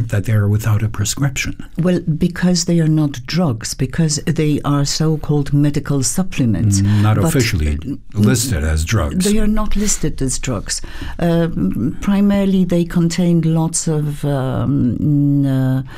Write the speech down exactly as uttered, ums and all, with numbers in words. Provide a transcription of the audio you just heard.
that they are without a prescription? Well, because they are not drugs, because they are so-called medical supplements. Not But officially listed as drugs. They are not listed as drugs. Uh, primarily, they contain lots of um, uh,